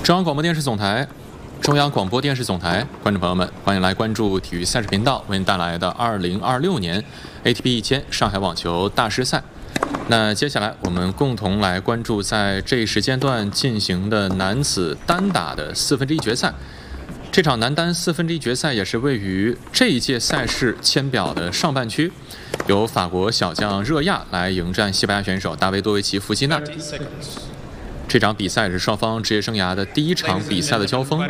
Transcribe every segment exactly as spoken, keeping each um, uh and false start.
中央广播电视总台、中央广播电视总台观众朋友们，欢迎来关注体育赛事频道为您带来的二零二六年 A T P 一千上海网球大师赛。那接下来我们共同来关注在这一时间段进行的男子单打的四分之一决赛。这场男单四分之一决赛也是位于这一届赛事签表的上半区，由法国小将热亚来迎战西班牙选手大卫多维奇·福基纳。这场比赛是双方职业生涯的第一场比赛的交锋。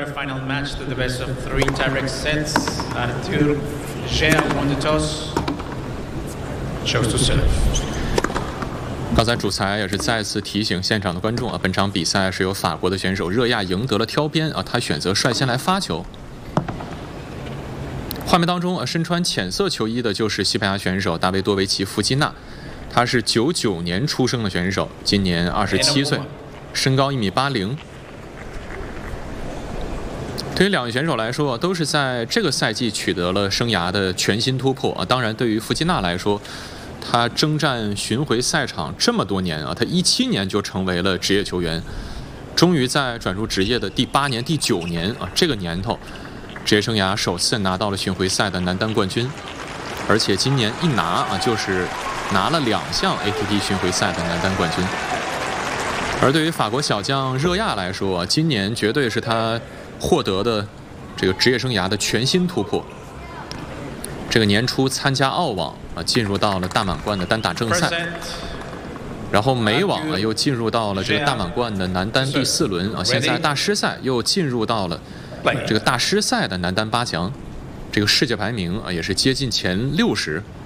刚才主裁也是再次提醒现场的观众啊，本场比赛是由法国的选手热亚赢得了挑边啊，他选择率先来发球。画面当中啊，身穿浅色球衣的就是西班牙选手大卫多维奇·福基纳，他是九九年出生的选手，今年二十七岁。身高一米八零。对于两位选手来说，都是在这个赛季取得了生涯的全新突破啊。当然，对于福基纳来说，他征战巡回赛场这么多年啊，他一七年就成为了职业球员，终于在转入职业的第八年、第九年啊，这个年头，职业生涯首次拿到了巡回赛的男单冠军，而且今年一拿啊，就是拿了两项 A T P 巡回赛的男单冠军。而对于法国小将热亚来说，今年绝对是他获得的这个职业生涯的全新突破。这个年初参加澳网啊，进入到了大满贯的单打正赛，然后美网啊又进入到了这个大满贯的男单第四轮啊，现在大师赛又进入到了这个大师赛的男单八强，这个世界排名啊也是接近前六十。